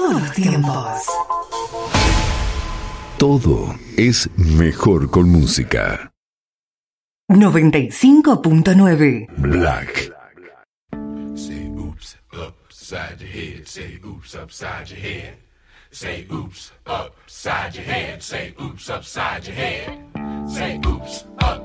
todos los tiempos. Todo es mejor con música. 95.9 Black. Say oops upside your head. Say oops upside your head. Say oops upside your head. Say oops upside your head. Say oops up.